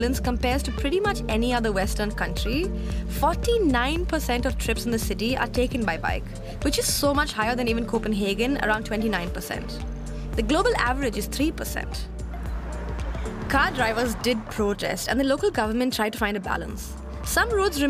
compares to pretty much any other Western country. 49% of trips in the city are taken by bike, which is so much higher than even Copenhagen, around 29%. The global average is 3%. Car drivers did protest, and the local government tried to find a balance. Some roads